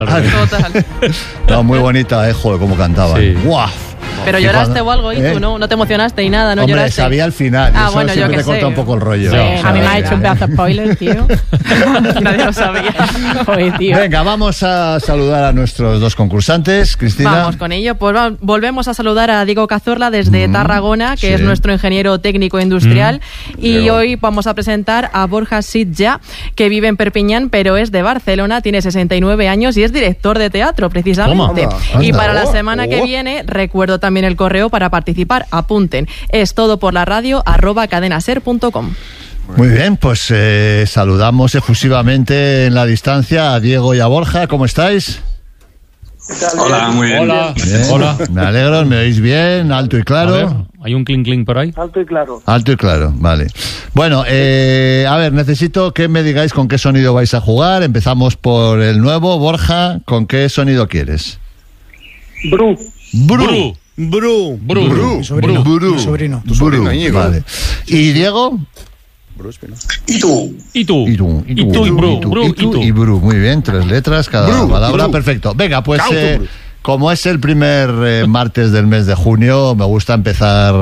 Total. No, muy bonita, joder, cómo cantaban. Sí. ¡Guau! Pero lloraste o algo, ¿y tú no te emocionaste y nada? ¿No Hombre, lloraste? sabía al final. Ah, eso bueno, yo siempre qué te corta sé. un poco el rollo. Sí, ¿no? a mí me ha hecho un pedazo de spoiler, tío. Nadie lo sabía. Joder, tío. Venga, vamos a saludar a nuestros dos concursantes. Cristina. Vamos con ello. Pues volvemos a saludar a Diego Cazorla desde Tarragona, que es nuestro ingeniero técnico industrial. Y hoy vamos a presentar a Borja Sitja, que vive en Perpiñán, pero es de Barcelona, tiene 69 años y es director de teatro, precisamente. Toma. Y para la semana que viene, recuerdo también el correo para participar. Apunten. Es todo por la radio @cadenaser.com. Muy bien, pues saludamos efusivamente en la distancia a Diego y a Borja. ¿Cómo estáis? Hola, muy bien. Hola. Bien. Hola. Me alegro, me oís bien, alto y A claro. ver, ¿hay un clink clink por ahí? Alto y claro. Alto y claro, vale. Bueno, a ver, necesito que me digáis con qué sonido vais a jugar. Empezamos por el nuevo. Borja, ¿con qué sonido quieres? Bru. Bru. Bru. Mi sobrino. Bru. Mi sobrino. Bru. sobrino, Íñigo. Vale. ¿Y Diego? ¿Y tú? ¿Y tú? Y tú. Y tú y Bru. Bru y tú. Y Bru. Muy bien, 3 letras cada palabra. Perfecto. Venga, pues como es el primer martes del mes de junio, me gusta empezar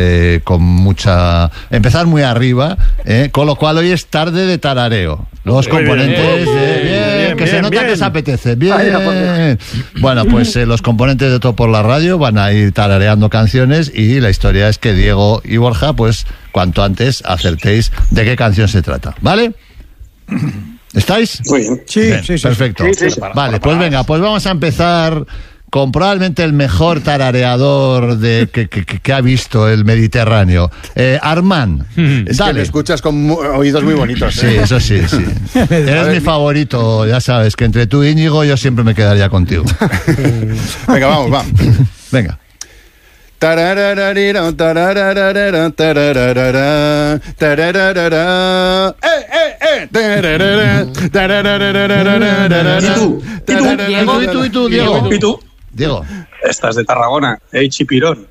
empezar muy arriba, con lo cual hoy es tarde de tarareo. Los componentes que se nota que os apetece. Bien. Bueno, pues los componentes de Todo por la Radio van a ir tarareando canciones y la historia es que Diego y Borja, pues cuanto antes acertéis de qué canción se trata, ¿vale? ¿Estáis? Muy bien. Sí, Bien, sí, sí. perfecto. Sí. Vale, pues venga, pues vamos a empezar con probablemente el mejor tarareador que ha visto el Mediterráneo. Armand, Es que dale. me escuchas con oídos muy bonitos. Sí, eso sí. Eres mi favorito, ya sabes, que entre tú y Íñigo yo siempre me quedaría contigo. Venga, vamos, va. Venga. Tararararira, tararararara, tarararara, tarararara. Tararara, tararararara. ¿Y tú, Diego? ¿Y tú? Diego. Estás de Tarragona, Chipirón.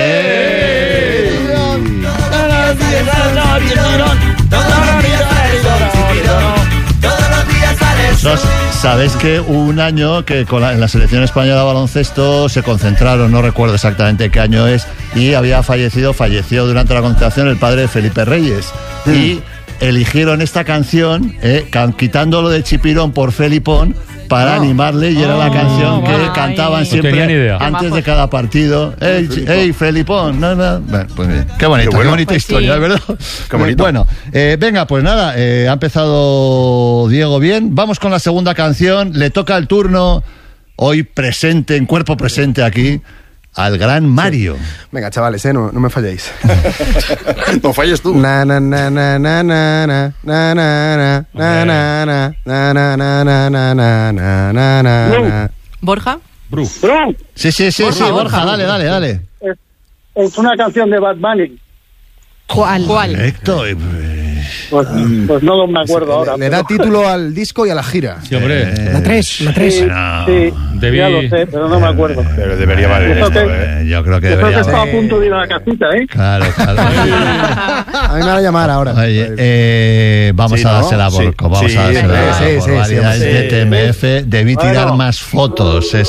Sabéis que hubo un año que en la selección española de baloncesto se concentraron, no recuerdo exactamente qué año es, y falleció durante la concentración el padre de Felipe Reyes. Y eligieron esta canción, quitándolo de Chipirón por Felipón, para animarle, y era la canción que cantaban siempre tenía ni idea. antes de cada partido. ¡Ey, Felipón! No. Bueno, pues bien. Qué bonita, bueno. qué bonita Pues historia, sí. ¿verdad? Qué bonito. Bueno, venga, pues nada, ha empezado Diego bien. Vamos con la segunda canción. Le toca el turno, hoy presente, en cuerpo presente aquí, al gran Mario. Venga, chavales, no me falléis. No falles tú. Na na na na na na na na na na na na na na na na na na na na. Borja. Bru. Bru. Sí, Borja, dale. Es una canción de Bad Bunny. ¿Cuál? Correcto. Pues no me acuerdo ahora. Le da título al disco y a la gira. Sí, hombre. La 3. Sí, ya lo sé, pero no me acuerdo. Pero debería valer Eso esto, que- Yo creo que Yo creo que debería. estaba a punto de ir a la casita, ¿eh? Claro. A mí me van a llamar ahora. Oye, vamos Sí, a ¿no? dársela Sí. por Sí, variedades sí, de TMF. Debí tirar Bueno. más fotos.